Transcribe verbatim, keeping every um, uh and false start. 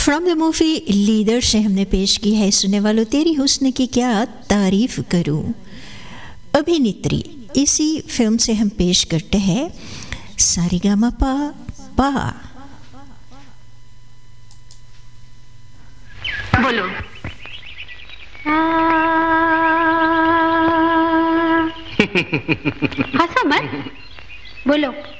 From the movie leader से हमने पेश की है सुनने वालों तेरी हुस्न की क्या तारीफ करूं। अभिनेत्री इसी फिल्म से हम पेश करते हैं सारेगामापा पा। बोलो। हंसो मत, बोलो।